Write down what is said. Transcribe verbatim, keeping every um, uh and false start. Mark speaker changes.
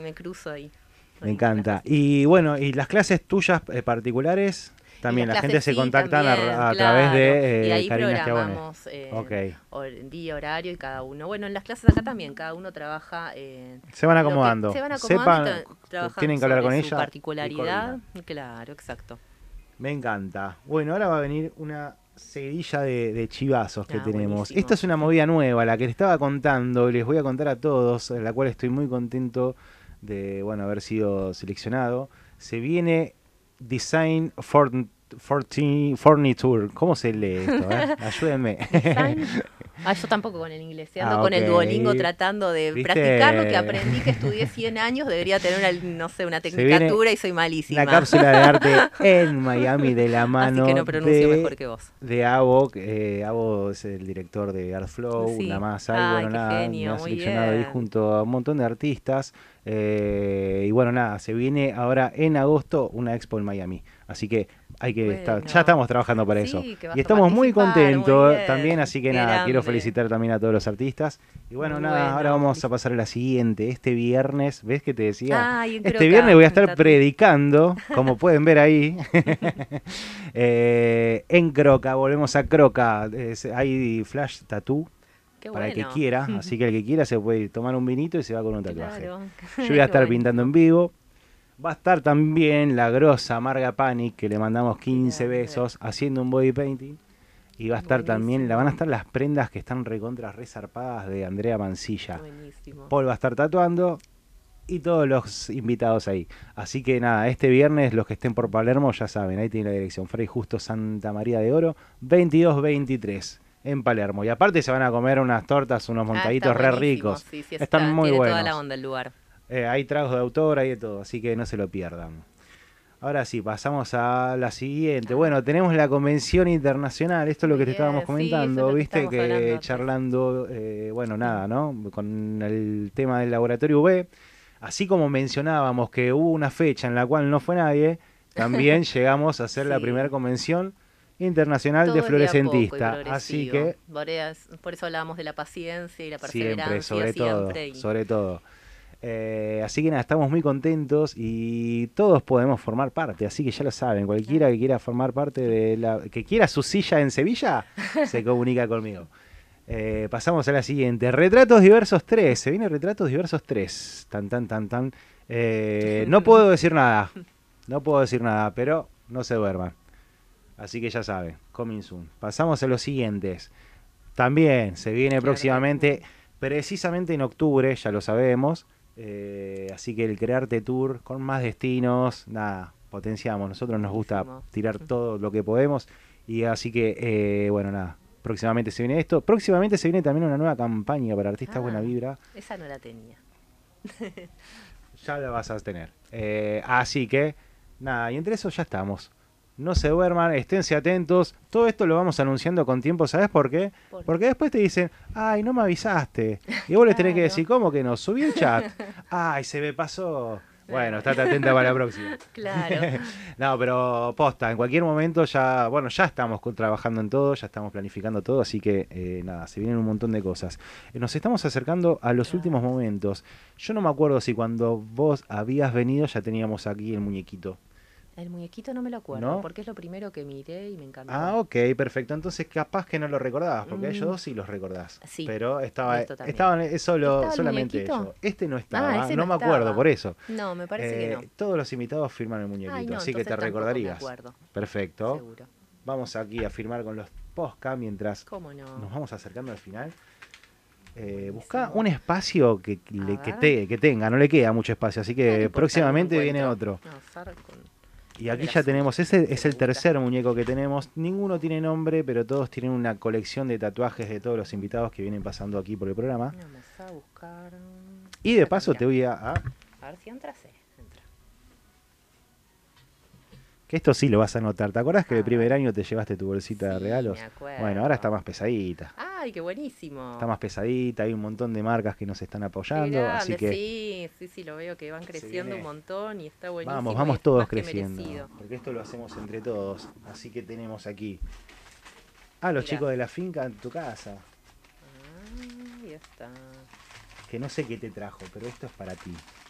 Speaker 1: me cruzo ahí.
Speaker 2: Me encanta. Y bueno, ¿y las clases tuyas eh, particulares? También la gente se
Speaker 1: sí,
Speaker 2: contactan
Speaker 1: también,
Speaker 2: a, a
Speaker 1: claro.
Speaker 2: través de eh,
Speaker 1: Y ahí
Speaker 2: Karina Schiavone.
Speaker 1: programamos eh,
Speaker 2: Ok.
Speaker 1: hor- día, horario y cada uno. Bueno, en las clases acá también, cada uno trabaja eh,
Speaker 2: Se van
Speaker 1: lo que
Speaker 2: acomodando.
Speaker 1: se van acomodando y
Speaker 2: Sepan,
Speaker 1: tra- trabajan
Speaker 2: tienen que hablar
Speaker 1: sobre
Speaker 2: con
Speaker 1: su
Speaker 2: ella y
Speaker 1: particularidad.
Speaker 2: coordinan.
Speaker 1: Claro, exacto.
Speaker 2: Me encanta. Bueno, ahora va a venir una seguidilla de, de chivazos que
Speaker 1: Ah,
Speaker 2: tenemos.
Speaker 1: buenísimo.
Speaker 2: Esta es una movida nueva, la que les estaba contando, y les voy a contar a todos, en la cual estoy muy contento de bueno haber sido seleccionado. Se viene Design for, Forti- Furniture. ¿Cómo se lee esto? Eh? Ayúdenme.
Speaker 1: Design. Ah, yo tampoco con el inglés. eh, Ando
Speaker 2: Ah,
Speaker 1: con
Speaker 2: ok.
Speaker 1: el Duolingo tratando de practicar lo que
Speaker 2: ¿Viste?
Speaker 1: aprendí, que estudié cien años. Debería tener una, no sé, una
Speaker 2: Se viene
Speaker 1: tecnicatura y soy
Speaker 2: una
Speaker 1: malísima.
Speaker 2: cápsula de arte en Miami de la
Speaker 1: Así que
Speaker 2: mano
Speaker 1: no pronuncio mejor
Speaker 2: de,
Speaker 1: que vos.
Speaker 2: de Avo. Eh, Avo es el director de Artflow, una
Speaker 1: Sí.
Speaker 2: más hay.
Speaker 1: Ay,
Speaker 2: Bueno,
Speaker 1: qué
Speaker 2: nada, me
Speaker 1: genio.
Speaker 2: ha
Speaker 1: Muy
Speaker 2: seleccionado ahí
Speaker 1: bien.
Speaker 2: junto a un montón de artistas. Eh, y bueno, nada, se viene ahora en agosto una expo en Miami. Así que hay que estar, ya
Speaker 1: Bueno.
Speaker 2: estamos trabajando para eso.
Speaker 1: Sí, que
Speaker 2: Y
Speaker 1: vas a
Speaker 2: estamos muy
Speaker 1: participar. Muy
Speaker 2: contentos también,
Speaker 1: bien.
Speaker 2: así que
Speaker 1: Qué
Speaker 2: nada, quiero
Speaker 1: grande.
Speaker 2: felicitar también a todos los artistas. Y bueno,
Speaker 1: Muy
Speaker 2: nada, ahora
Speaker 1: bueno.
Speaker 2: vamos a pasar a la siguiente. Este viernes, ¿ves que te decía?
Speaker 1: Ay, en
Speaker 2: Este viernes
Speaker 1: Croca,
Speaker 2: voy a
Speaker 1: en
Speaker 2: estar
Speaker 1: Tatu.
Speaker 2: predicando, como pueden ver ahí, eh, en Croca, volvemos a Croca. Es- hay flash tattoo
Speaker 1: Qué
Speaker 2: para el que
Speaker 1: bueno.
Speaker 2: quiera, así que el que quiera se puede tomar un vinito y se va con un tatuaje.
Speaker 1: Claro.
Speaker 2: Yo voy a
Speaker 1: Qué
Speaker 2: estar pintando en
Speaker 1: buenísimo.
Speaker 2: vivo. Va a estar también la grosa Marga Panic, que le mandamos
Speaker 1: Qué
Speaker 2: quince
Speaker 1: grande.
Speaker 2: besos, haciendo un body painting. Y va a estar también, la van a
Speaker 1: Buenísimo.
Speaker 2: estar las prendas que están recontra resarpadas de Andrea Mancilla.
Speaker 1: Buenísimo.
Speaker 2: Paul va a estar tatuando y todos los invitados ahí. Así que nada, este viernes los que estén por Palermo ya saben, ahí tiene la dirección. Fray Justo Santa María de Oro, veintidós veintitrés en Palermo. Y aparte se van a comer unas tortas, unos
Speaker 1: Ah, está
Speaker 2: montaditos re
Speaker 1: buenísimo.
Speaker 2: ricos.
Speaker 1: Sí, sí,
Speaker 2: Están
Speaker 1: está.
Speaker 2: muy
Speaker 1: Tiene toda la
Speaker 2: buenos.
Speaker 1: onda el lugar.
Speaker 2: Eh, hay tragos de autor, hay de todo, así que no se lo pierdan. Ahora sí, pasamos a la siguiente.
Speaker 1: Ah,
Speaker 2: Bueno, tenemos la convención internacional, esto es lo que te estábamos
Speaker 1: bien. Sí, eso es
Speaker 2: comentando,
Speaker 1: lo que
Speaker 2: viste
Speaker 1: estábamos hablando
Speaker 2: que
Speaker 1: antes.
Speaker 2: charlando, eh, bueno,
Speaker 1: En-
Speaker 2: nada, ¿no? Con el tema del laboratorio U V, así como mencionábamos que hubo una fecha en la cual no fue nadie, también llegamos a hacer la primera
Speaker 1: Sí.
Speaker 2: convención internacional de
Speaker 1: Todo es de a poco y
Speaker 2: fluorescentista, así
Speaker 1: progresivo.
Speaker 2: que
Speaker 1: Por es- por eso hablábamos de la paciencia y la
Speaker 2: siempre,
Speaker 1: perseverancia
Speaker 2: sobre todo,
Speaker 1: siempre. Y
Speaker 2: sobre todo. Eh, así que nada, estamos muy contentos y todos podemos formar parte, así que ya lo saben, cualquiera que quiera formar parte de la, que quiera su silla en Sevilla, se comunica conmigo. Eh, pasamos a la siguiente, Retratos Diversos tres, se viene Retratos Diversos tres, tan tan tan tan. Eh, no puedo decir nada, no puedo decir nada, pero no se duerman. Así que ya saben, coming soon. Pasamos a los siguientes. También se viene
Speaker 1: claro,
Speaker 2: próximamente, precisamente en octubre, ya lo sabemos. Eh, así que el Crearte Tour con más destinos, nada, potenciamos. Nosotros nos gusta
Speaker 1: buenísimo.
Speaker 2: tirar todo lo que podemos. Y así que, eh, bueno, nada, próximamente se viene esto. Próximamente se viene también una nueva campaña para Artistas Buena
Speaker 1: Ah,
Speaker 2: Vibra.
Speaker 1: esa no la tenía.
Speaker 2: Ya la vas a tener. Eh, así que, nada, y entre eso ya estamos. No se duerman, esténse atentos. Todo esto lo vamos anunciando con tiempo, ¿sabes por qué?
Speaker 1: ¿Por qué?
Speaker 2: Porque después te dicen, ay, no me avisaste. Y vos les tenés que
Speaker 1: Claro.
Speaker 2: decir, ¿cómo que no? Subí el chat. Ay, se me pasó. Bueno, estate atenta para la próxima.
Speaker 1: Claro.
Speaker 2: No, pero posta, en cualquier momento ya, bueno, ya estamos co- trabajando en todo, ya estamos planificando todo, así que eh, nada, se vienen un montón de cosas. Eh, nos estamos acercando a los últimos
Speaker 1: Ay,
Speaker 2: momentos. Yo no me acuerdo si cuando vos habías venido ya teníamos aquí el muñequito,
Speaker 1: el muñequito no me lo acuerdo,
Speaker 2: ¿no?
Speaker 1: porque es lo primero que miré y me encantó.
Speaker 2: Ah, ok, perfecto. Entonces capaz que no lo recordabas, porque a ellos
Speaker 1: Mm,
Speaker 2: dos sí los recordás.
Speaker 1: sí,
Speaker 2: Pero
Speaker 1: y
Speaker 2: estaba,
Speaker 1: esto también.
Speaker 2: estaban es solo,
Speaker 1: ¿Estaba el
Speaker 2: solamente
Speaker 1: muñequito?
Speaker 2: ellos. Este no
Speaker 1: Ah,
Speaker 2: estaba,
Speaker 1: ese
Speaker 2: no
Speaker 1: no
Speaker 2: me acuerdo,
Speaker 1: estaba.
Speaker 2: por eso.
Speaker 1: No, me parece que
Speaker 2: Eh,
Speaker 1: no.
Speaker 2: todos los invitados firman el muñequito,
Speaker 1: Ay, no,
Speaker 2: así que
Speaker 1: entonces
Speaker 2: te
Speaker 1: tampoco me
Speaker 2: recordarías.
Speaker 1: acuerdo.
Speaker 2: Perfecto.
Speaker 1: Seguro.
Speaker 2: Vamos aquí a firmar con los Posca mientras
Speaker 1: ¿Cómo no?
Speaker 2: nos vamos acercando al final. Eh,
Speaker 1: Buenísimo.
Speaker 2: busca un espacio que,
Speaker 1: A
Speaker 2: le, que,
Speaker 1: ver.
Speaker 2: te- que tenga, no le queda mucho espacio, así
Speaker 1: No,
Speaker 2: que
Speaker 1: no importa,
Speaker 2: próximamente
Speaker 1: lo
Speaker 2: viene
Speaker 1: encuentro.
Speaker 2: otro.
Speaker 1: No, Sar con-
Speaker 2: Y
Speaker 1: con
Speaker 2: aquí
Speaker 1: el
Speaker 2: ya
Speaker 1: azul,
Speaker 2: tenemos, ese
Speaker 1: que
Speaker 2: es
Speaker 1: me
Speaker 2: el
Speaker 1: gusta.
Speaker 2: tercer muñeco que tenemos. Ninguno tiene nombre, pero todos tienen una colección de tatuajes de todos los invitados que vienen pasando aquí por el programa.
Speaker 1: Vamos a buscar.
Speaker 2: Y de
Speaker 1: Acá,
Speaker 2: paso
Speaker 1: mira.
Speaker 2: te voy a... a-
Speaker 1: A ver si entra, sí. Entra.
Speaker 2: que esto sí lo vas a notar. ¿Te acordás que
Speaker 1: A
Speaker 2: el primer
Speaker 1: ver.
Speaker 2: año te llevaste tu bolsita de
Speaker 1: Sí,
Speaker 2: regalos?
Speaker 1: me acuerdo.
Speaker 2: Bueno, ahora está más pesadita.
Speaker 1: Ay, qué buenísimo.
Speaker 2: Está más pesadita, hay un montón de marcas que nos están
Speaker 1: Qué
Speaker 2: apoyando, así
Speaker 1: grande,
Speaker 2: que
Speaker 1: sí, sí, sí, lo veo que van
Speaker 2: se
Speaker 1: creciendo un
Speaker 2: viene...
Speaker 1: montón y está buenísimo.
Speaker 2: Vamos,
Speaker 1: y
Speaker 2: vamos
Speaker 1: es
Speaker 2: todos
Speaker 1: más que
Speaker 2: creciendo,
Speaker 1: merecido.
Speaker 2: porque esto lo hacemos entre todos. Así que tenemos aquí a los
Speaker 1: Mirá.
Speaker 2: chicos de la finca en tu casa,
Speaker 1: Ah, ahí está.
Speaker 2: que no sé qué te trajo, pero esto es para ti.